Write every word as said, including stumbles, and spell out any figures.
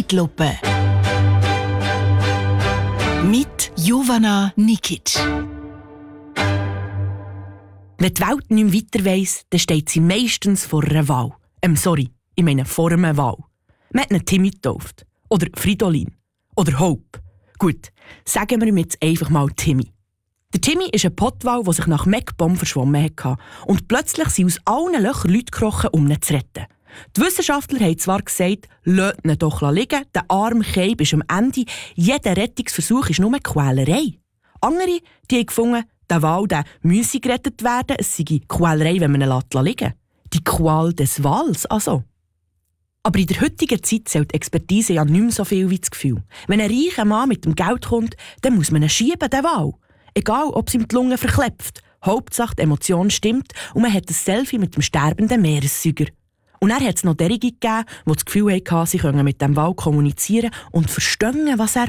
Zeitlupe. Mit Jovana Nikic. Wenn die Welt nicht mehr weiter weiss, dann steht sie meistens vor einer Wahl. Ähm, sorry, ich meine vor einer Wahl. Man hat einen Timmy getauft. Oder Fridolin. Oder Hope. Gut, sagen wir ihm jetzt einfach mal Timmy. Der Timmy ist ein Pottwal, der sich nach Meckbomb verschwommen hatte. Und plötzlich sind aus allen Löchern Leute gekrochen, um ihn zu retten. Die Wissenschaftler haben zwar gesagt, lasst ihn doch liegen, der arme Keib ist am Ende, jeder Rettungsversuch ist nur Quälerei. Andere die haben gefunden, der Wal der müsse gerettet werden, es sei Quälerei, wenn man ihn liegen lässt. Die Qual des Wals also. Aber in der heutigen Zeit zählt die Expertise ja nicht mehr so viel wie das Gefühl. Wenn ein reicher Mann mit dem Geld kommt, dann muss man ihn schieben, den Wal. Egal, ob es ihm die Lunge verklepft. Hauptsache, die Emotion stimmt und man hat ein Selfie mit dem sterbenden Meeressäuger. Und dann hat es noch derige gegeben, die das Gefühl hatten, sie können mit dem Wal kommunizieren und verstehen, was er